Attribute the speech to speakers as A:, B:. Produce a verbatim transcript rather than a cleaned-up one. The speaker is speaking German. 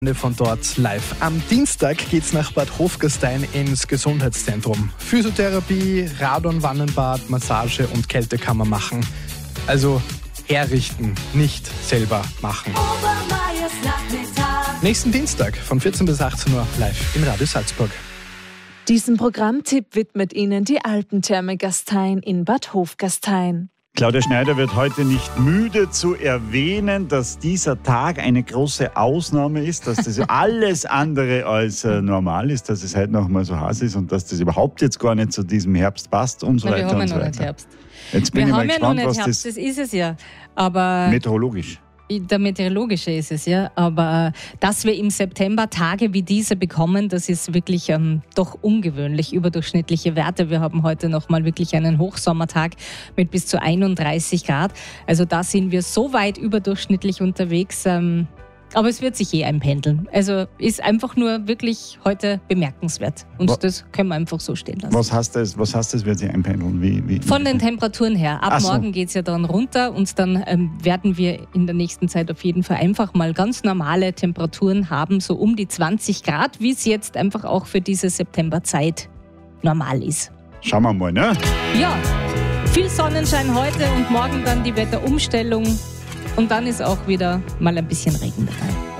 A: Von dort live. Am Dienstag geht's nach Bad Hofgastein ins Gesundheitszentrum. Physiotherapie, Radon, Wannenbad, Massage und Kältekammer machen. Also herrichten, nicht selber machen. Nächsten Dienstag von vierzehn bis achtzehn Uhr live in Radio Salzburg.
B: Diesen Programmtipp widmet Ihnen die Alpentherme Gastein in Bad Hofgastein.
C: Claudia Schneider wird heute nicht müde zu erwähnen, dass dieser Tag eine große Ausnahme ist, dass das alles andere als äh, normal ist, dass es heute noch mal so heiß ist und dass das überhaupt jetzt gar nicht zu diesem Herbst passt und so
D: Na,
C: weiter.
D: Wir haben
C: und
D: ja
C: so
D: noch nicht
C: weiter.
D: Herbst.
C: Jetzt bin
D: wir
C: ich mal
D: haben
C: gespannt,
D: ja noch nicht
C: was
D: Herbst,
C: das
D: das ist es ja. Aber
C: meteorologisch.
D: Der meteorologische ist es, ja. Aber dass wir im September Tage wie diese bekommen, das ist wirklich ähm, doch ungewöhnlich, überdurchschnittliche Werte. Wir haben heute nochmal wirklich einen Hochsommertag mit bis zu einunddreißig Grad. Also da sind wir so weit überdurchschnittlich unterwegs. Ähm, aber es wird sich eh einpendeln. Also ist einfach nur wirklich heute bemerkenswert. Und
C: Was,
D: das können wir einfach so stehen lassen.
C: was heißt das, was heißt das, wird sich einpendeln? Wie, wie,
D: Von den Temperaturen her. Ab
C: Ach so.
D: morgen geht es ja dann runter und dann ähm, werden wir in der nächsten Zeit auf jeden Fall einfach mal ganz normale Temperaturen haben, so um die zwanzig Grad, wie es jetzt einfach auch für diese Septemberzeit normal ist.
C: Schauen wir mal, ne?
D: Ja, viel Sonnenschein heute und morgen dann die Wetterumstellung und dann ist auch wieder mal ein bisschen Regen dabei.